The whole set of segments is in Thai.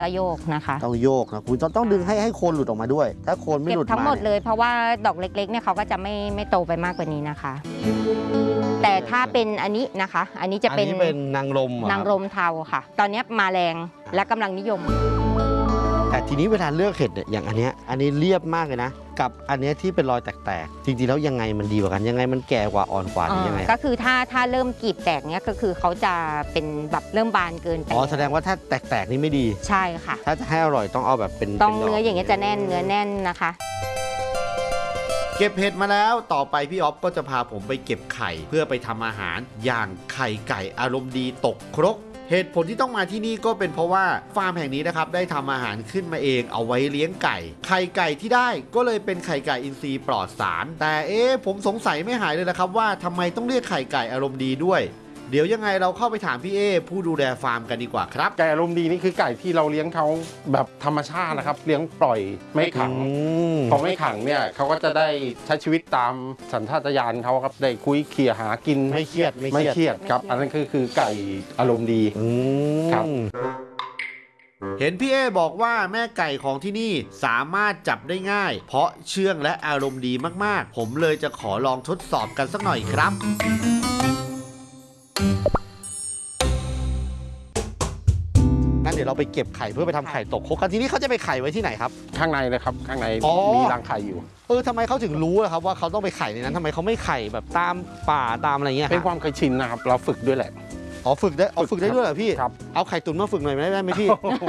โยกนะคะต้องโยกนะคุณต้องดึงให้โคนหลุดออกมาด้วยถ้าโคนไม่หลุดเก็บทั้งหมดเลยเพราะว่าดอกเล็กๆเนี่ยเขาก็จะไม่โตไปมากกว่านี้นะคะแต่ถ้าเป็นอันนี้นะคะอันนี้จะเป็นนางรมเทาค่ะตอนนี้มาแรงและกำลังนิยมแต่ทีนี้เวลาเลือกเห็ดเนี่ยอย่างอันนี้เรียบมากเลยนะกับอันนี้ที่เป็นรอยแตกๆจริงๆแล้วยังไงมันดีกว่ากันยังไงมันแก่กว่าอ่อนกว่ายังไงก็คือถ้าเริ่มกลีบแตกเนี่ยก็คือเขาจะเป็นแบบเริ่มบานเกินไปแสดงว่าถ้าแตกๆนี่ไม่ดีใช่ค่ะถ้าจะให้อร่อยต้องเอาแบบเป็นต้องเนื้ออย่างเงี้ยจะแน่นเนื้อแน่นนะคะเก็บเห็ดมาแล้วต่อไปพี่อ๊อฟก็จะพาผมไปเก็บไข่เพื่อไปทำอาหารอย่างไข่ไก่อารมณ์ดีตกครกเหตุผลที่ต้องมาที่นี่ก็เป็นเพราะว่าฟาร์มแห่งนี้นะครับได้ทำอาหารขึ้นมาเองเอาไว้เลี้ยงไก่ไข่ไก่ที่ได้ก็เลยเป็นไข่ไก่อินทรีย์ปลอดสารแต่ผมสงสัยไม่หายเลยนะครับว่าทำไมต้องเรียกไข่ไก่อารมณ์ดีด้วยเดี๋ยวยังไงเราเข้าไปถามพี่ผู้ดูแลฟาร์มกันดีกว่าครับไก่อารมณ์ดีนี่คือไก่ที่เราเลี้ยงเขาแบบธรรมชาตินะครับเลี้ยงปล่อยไม่ขังพอไม่ขังเนี่ยเขาก็จะได้ใช้ชีวิตตามสัญชาตญาณเขาครับได้คุยเขี่ยหากินไม่เครียดครับอันนั้นคือไก่อารมณ์ดีครับเห็นพี่บอกว่าแม่ไก่ของที่นี่สามารถจับได้ง่ายเพราะเชื่องและอารมณ์ดีมากๆผมเลยจะขอลองทดสอบกันสักหน่อยครับงั้นเดี๋ยวเราไปเก็บไข่เพื่อไปทำไข่ตกครกกันทีนี้เขาจะไปไข่ไว้ที่ไหนครับข้างในเลยครับข้างในมีรังไข่อยู่ทำไมเขาถึงรู้ครับว่าเขาต้องไปไข่ในนั้นทำไมเขาไม่ไข่แบบตามป่าตามอะไรเงี้ยเป็นความเคยชินนะครับเราฝึกด้วยแหละฝึกได้ด้วยเหรอพี่ครับเอาไข่ตุ๋นมาฝึกหน่อยได้ไหมพี่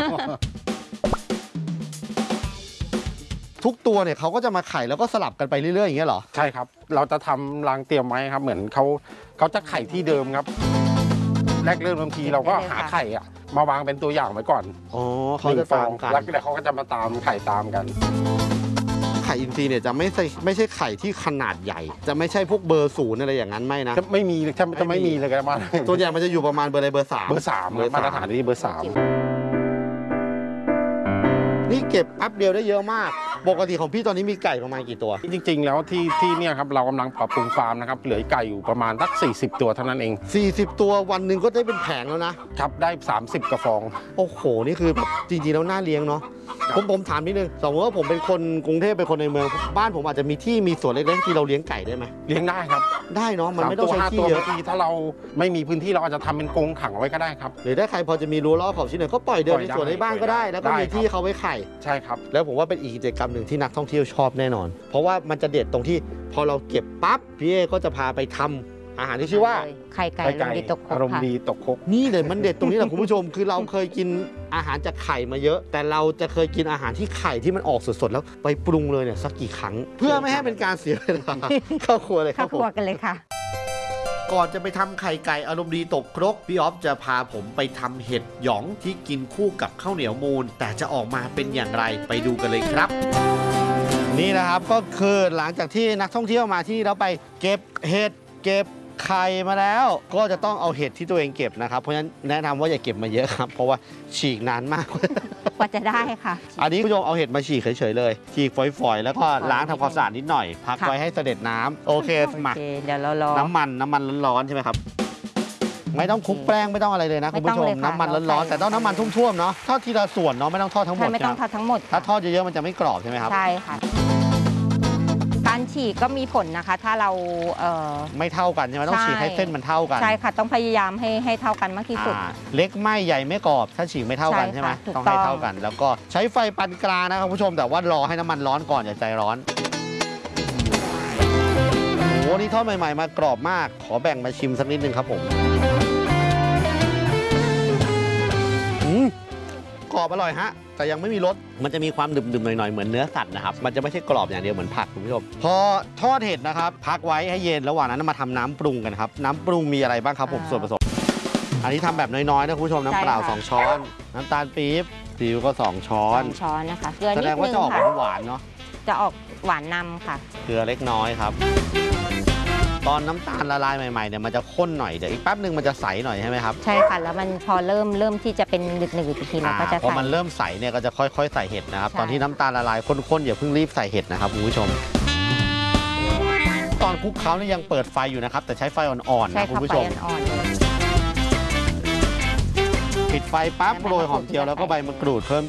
ทุกตัวเนี่ยเขาก็จะมาไข่แล้วก็สลับกันไปเรื่อยๆอย่างเงี้ยเหรอใช่ครับเราจะทำรังเตรียมไว้ครับเหมือนเขาจะไข่ที่เดิมครับแรกเริ่มบางทีเราก็หาไข่มาวางเป็นตัวอย่างไว้ก่อนเขาจะตามกันแล้วเดี๋ยวเขาก็จะมาตามไข่ตามกันไข่อินทรีย์เนี่ยจะไม่ใช่ไข่ที่ขนาดใหญ่จะไม่ใช่พวกเบอร์0อะไรอย่างนั้นไม่นะจะไม่มีเลยกันมาตัวใหญ่มันจะอยู่ประมาณเบอร์อะไรเบอร์3 มาตรฐานที่เบอร์3 นี่เก็บแป๊บเดียวได้เยอะมากปกติของพี่ตอนนี้มีไก่ประมาณกี่ตัวจริงๆแล้วที่เนี่ยครับเรากำลังปรับปรุงฟาร์มนะครับเหลือไก่อยู่ประมาณสัก40ตัวเท่านั้นเอง 40ตัววันหนึ่งก็ได้เป็นแผงแล้วนะครับได้30กระฟองโอ้โหนี่คือแบบจริงๆแล้วน่าเลี้ยงเนาะผมถามนิดนึงสมมติว่าผมเป็นคนกรุงเทพเป็นคนในเมืองบ้านผมอาจจะมีที่มีสวนเล็กๆที่เราเลี้ยงไก่ได้ไหมเลี้ยงได้ครับได้เนาะมันไม่ต้องใช้ที่เยอะถ้าเราไม่มีพื้นที่เราอาจจะทำเป็นกรงขังไว้ก็ได้ครับหรือถ้าใครพอจะมีรั้วรอบขอบชิดหน่อยก็ปล่อยเดินในสวนในบ้านก็ได้แล้วก็มีที่เขาไว้ไข่ใช่ครับแล้วผมว่าเป็นอีกกิจกรรมหนึ่งที่นักท่องเที่ยวชอบแน่นอนเพราะว่ามันจะเด็ดตรงที่พอเราเก็บปั๊บพี่ก็จะพาไปทำอาหารที่ชื่อว่าไข่ไก่อารมณ์ดีตกครกนี่เลยมันเด็ดตรงนี้แหละคุณผู้ชมคือเราเคยกินอาหารจากไข่มาเยอะแต่เราจะเคยกินอาหารที่ไข่ที่มันออกสดๆแล้วไปปรุงเลยเนี่ยสักกี่ครั้งเพื่อไม่ให้เป็นการเสียเวลาเข้าครัวเลยเข้าครัวกันเลยค่ะก่อนจะไปทำไข่ไก่อารมณ์ดีตกครกพี่อ๊อฟจะพาผมไปทำเห็ดหยองที่กินคู่กับข้าวเหนียวมูนแต่จะออกมาเป็นอย่างไรไปดูกันเลยครับนี่นะครับก็คือหลังจากที่นักท่องเที่ยวมาที่เราไปเก็บเห็ดเก็บไข่มาแล้วก็จะต้องเอาเห็ดที่ตัวเองเก็บนะครับเพราะฉะนั้นแนะนำว่าอย่าเก็บมาเยอะครับเพราะว่าฉีกนานมากกว่าจะได้ค่ะอันนี้คุณผู้ชมเอาเห็ดมาฉีกเฉยๆเลยฉีกฝอยๆแล้วก็ล้างทำความสะอาดนิดหน่อยพักไว้ให้เสด็จน้ำโอเคมาเดี๋ยวเรารอน้ำมันร้อนๆใช่ไหมครับไม่ต้องคลุกแป้งไม่ต้องอะไรเลยนะคุณผู้ชมน้ำมันร้อนๆแต่ต้องน้ำมันท่วมๆเนาะทอดทีละส่วนเนาะไม่ต้องทอดทั้งหมดไม่ต้องทอดทั้งหมดถ้าทอดเยอะๆมันจะไม่กรอบใช่ไหมครับใช่ค่ะการฉีกก็มีผลนะคะถ้าเราไม่เท่ากันใช่ไหมต้องฉีกให้เส้นมันเท่ากันใช่ค่ะต้องพยายามให้เท่ากันมากที่สุดเล็กไม่ใหญ่ไม่กรอบถ้าฉีกไม่เท่ากันใช่ไหมต้องให้เท่ากันแล้วก็ใช้ไฟปานกลางนะครับคุณผู้ชมแต่ว่ารอให้น้ำมันร้อนก่อนอย่าใจร้อนโอ้นี่ทอดใหม่ๆมากรอบมากขอแบ่งมาชิมสักนิดนึงครับผมกรอบอร่อยฮะแต่ยังไม่มีรสมันจะมีความดึบๆหน่อยๆเหมือนเนื้อสัตว์นะครับมันจะไม่ใช่กรอบอย่างเดียวเหมือนผักคุณผู้ชมพอทอดเห็ดนะครับพักไว้ให้เย็นระหว่างนั้นมาทำน้ำปรุงกันครับน้ำปรุงมีอะไรบ้างครับผมส่วนผสมอันนี้ทำแบบน้อยๆนะคุณผู้ชมน้ำเปล่า2ช้อนน้ำตาลปี๊บซีอิ๊วก็2ช้อนนะคะเกลือนิดนึงแสดงว่าจะออกหวานเนาะจะออกหวานนำค่ะเกลือเล็กน้อยครับตอนน้ำตาลละลายใหม่ๆเนี่ยมันจะข้นหน่อยเดี๋ยวอีกแป๊บนึงมันจะใสหน่อยใช่ไหมครับใช่ค่ะแล้วมันพอเริ่มที่จะเป็นหนืดๆอีกทีเราก็จะพอมันเริ่มใสเนี่ยก็จะค่อยๆใส่เห็ดนะครับตอนที่น้ำตาลละลายข้นๆอย่าเพิ่งรีบใส่เห็ดนะครับคุณผู้ชมตอนคลุกเคล้านี่ยังเปิดไฟอยู่นะครับแต่ใช้ไฟอ่อนๆนะคุณผู้ชมปิดไฟปั๊บโรยหอมเจียวแล้วก็ใบมะกรูดเพิ่ม